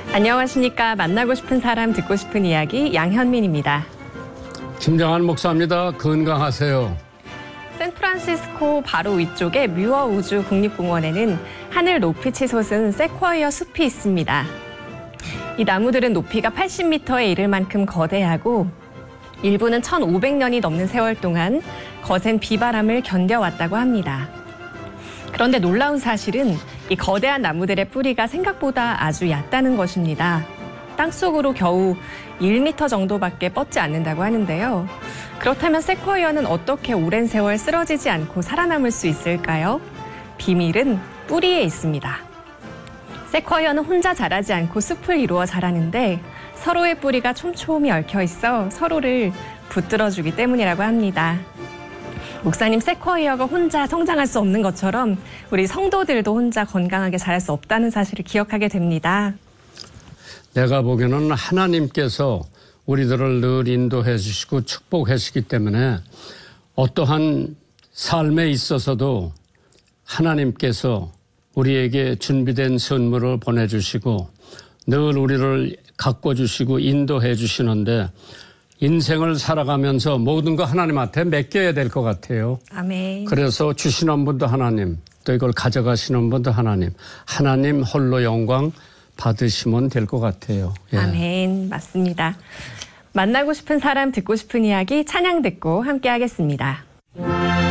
안녕하십니까. 만나고 싶은 사람 듣고 싶은 이야기 양현민입니다. 김정한 목사입니다. 건강하세요. 샌프란시스코 바로 위쪽의 뮤어 우주 국립공원에는 하늘 높이 치솟은 세쿼이어 숲이 있습니다. 이 나무들은 높이가 80m에 이를 만큼 거대하고 일부는 1,500년이 넘는 세월 동안 거센 비바람을 견뎌왔다고 합니다. 그런데 놀라운 사실은 이 거대한 나무들의 뿌리가 생각보다 아주 얕다는 것입니다. 땅속으로 겨우 1m 정도밖에 뻗지 않는다고 하는데요. 그렇다면 세쿼이어는 어떻게 오랜 세월 쓰러지지 않고 살아남을 수 있을까요? 비밀은 뿌리에 있습니다. 세쿼이어는 혼자 자라지 않고 숲을 이루어 자라는데 서로의 뿌리가 촘촘히 얽혀 있어 서로를 붙들어주기 때문이라고 합니다. 목사님, 세쿼이어가 혼자 성장할 수 없는 것처럼 우리 성도들도 혼자 건강하게 자랄 수 없다는 사실을 기억하게 됩니다. 내가 보기에는 하나님께서 우리들을 늘 인도해 주시고 축복해 주시기 때문에 어떠한 삶에 있어서도 하나님께서 우리에게 준비된 선물을 보내주시고 늘 우리를 가꿔주시고 인도해 주시는데 인생을 살아가면서 모든 거 하나님한테 맡겨야 될 것 같아요. 아멘. 그래서 주시는 분도 하나님, 또 이걸 가져가시는 분도 하나님, 하나님 홀로 영광 받으시면 될 것 같아요. 예. 아멘. 맞습니다. 만나고 싶은 사람 듣고 싶은 이야기 찬양 듣고 함께 하겠습니다.